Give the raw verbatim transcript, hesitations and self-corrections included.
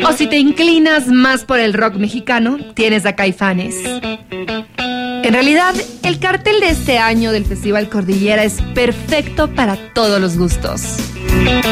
O si te inclinas más por el rock mexicano, tienes a Caifanes. En realidad, el cartel de este año del Festival Cordillera es perfecto para todos los gustos.